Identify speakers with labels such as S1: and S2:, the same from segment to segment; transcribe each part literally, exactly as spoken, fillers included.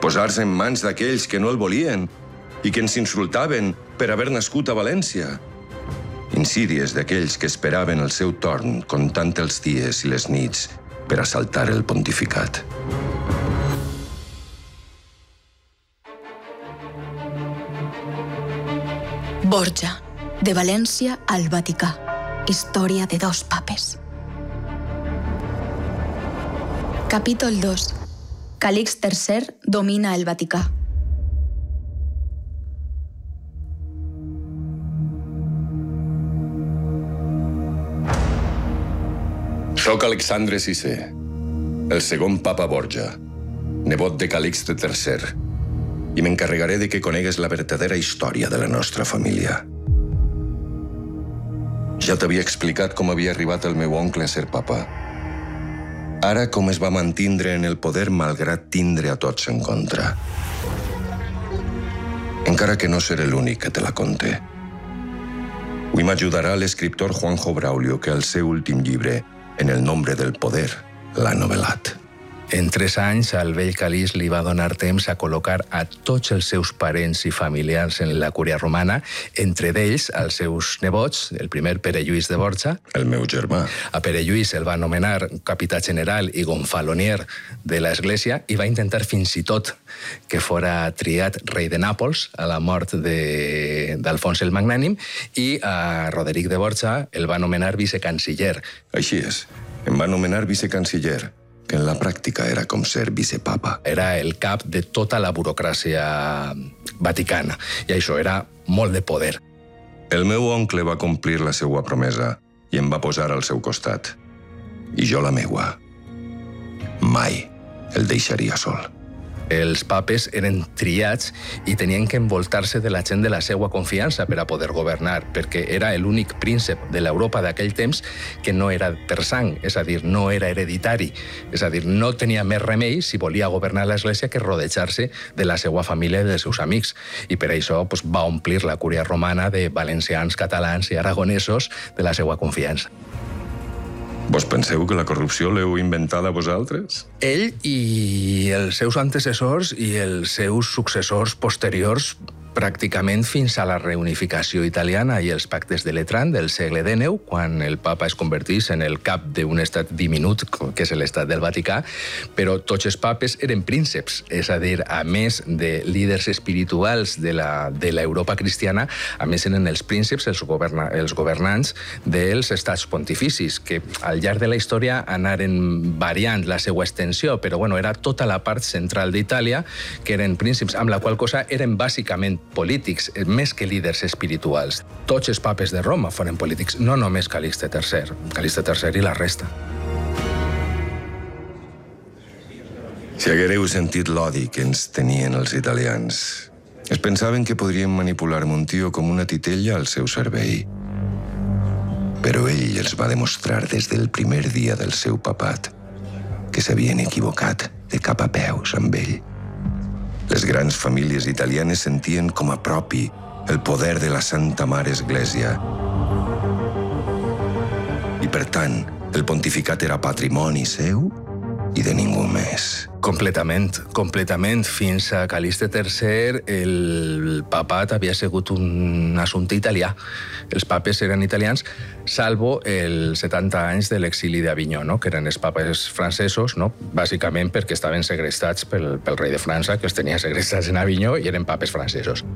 S1: Posar-se en mans d'aquells que no el volien i que ens insultaven per haver nascut a València. Insídies d'aquells que esperaven el seu torn comptant els dies i les nits per assaltar el pontificat.
S2: Borja, de València al Vaticà. Història de dos papes. Capítol dos. Càlix tercer domina el Vaticà.
S1: Soc Alexandre sisè, el segon papa Borja, nebot de Calixte tercer, i m'encarregaré de que conegues la verdadera història de la nostra família. Ja t'havia explicat com havia arribat el meu oncle a ser papa. Ara, com es va mantindre en el poder malgrat tindre a tots en contra. Encara que no seré l'únic que te la conte. Avui m'ajudarà l'escriptor Juanjo Braulio, que al seu últim llibre, En el nombre del poder, l'ha novel·lat.
S3: En tres anys, el vell Calix li va donar temps a col·locar a tots els seus parents i familiars en la cúria romana, entre d'ells els seus nebots, el primer Pere Lluís de Borja.
S1: El meu germà.
S3: A Pere Lluís el va nomenar capità general i gonfalonier de l'Església i va intentar fins i tot que fora triat rei de Nàpols a la mort d'Alfons el Magnànim, i a Roderic de Borja el va nomenar vicecanciller.
S1: Així és, em va nomenar vicecanciller, que en la pràctica era com ser vicepapa.
S3: Era el cap de tota la burocràcia vaticana, i això era molt de poder.
S1: El meu oncle va complir la seva promesa i em va posar al seu costat. I jo la meua. Mai el deixaria sol.
S3: Els papes eren triats i tenien que envoltar-se de la gent de la seva confiança per a poder governar, perquè era l'únic príncep de l'Europa d'aquell temps que no era per sang, és a dir, no era hereditari. És a dir, no tenia més remei, si volia governar l'Església, que rodejar-se de la seva família i dels seus amics. I per això doncs, va omplir la cúria romana de valencians, catalans i aragonesos de la seva confiança.
S1: Vos penseu que la corrupció l'heu inventada vosaltres?
S3: Ell i els seus antecessors i els seus successors posteriors pràcticament fins a la reunificació italiana i els pactes de Letrán del segle dènou, quan el papa es convertís en el cap d'un estat diminut, que és l'estat del Vaticà, però tots els papes eren prínceps, és a dir, a més de líders espirituals de l'Europa cristiana, a més eren els prínceps, els, governa, els governants dels estats pontificis, que al llarg de la història anaren variant la seva extensió, però bueno, era tota la part central d'Itàlia, que eren prínceps, amb la qual cosa eren bàsicament polítics, més que líders espirituals. Tots els papes de Roma foren polítics, no només Calixte tercer, Calixte tercer i la resta.
S1: Si haguéreu sentit l'odi que ens tenien els italians, es pensaven que podrien manipular Montijo com una titella al seu servei. Però ell els va demostrar des del primer dia del seu papat que s'havien equivocat de cap a peus amb ell. Les grans famílies italianes sentien com a propi el poder de la Santa Mare Església. I, per tant, el pontificat era patrimoni seu i de ningú més.
S3: Completament, completament. Fins a Calixte tercer el papat havia sigut un assumpte italià. Els papes eren italians, salvo els setanta anys de l'exili d'Avinyó, no? Que eren els papes francesos, no? Bàsicament perquè estaven segrestats pel, pel rei de França, que els tenia segrestats en Avinyó, i eren papes francesos.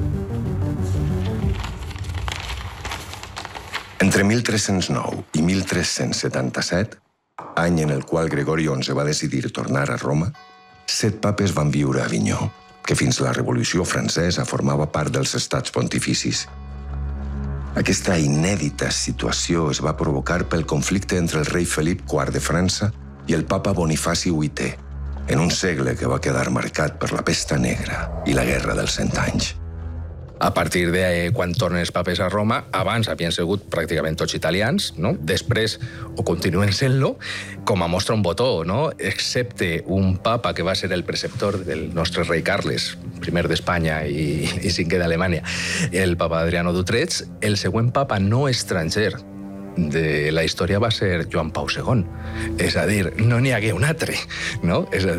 S1: Entre mil tres-cents nou i mil tres-cents setanta-set, any en el qual Gregori onze va decidir tornar a Roma, set papes van viure a Avinyó, que fins a la Revolució Francesa formava part dels estats pontificis. Aquesta inèdita situació es va provocar pel conflicte entre el rei Felip quart de França i el papa Bonifaci vuitè, en un segle que va quedar marcat per la pesta negra i la guerra dels cent anys.
S3: A partir de quan tornen els papes a Roma, abans havien sigut pràcticament tots italians, no? Després o continuen sent-lo, com a mostra un botó, no? Excepte un papa que va ser el preceptor del nostre rei Carles, primer d'Espanya i, i cinquè d'Alemanya, el papa Adriano d'Utrecht. El següent papa no estranger de la història va ser Joan Pau segon. És a dir, no n'hi hagué un altre, no? És a dir,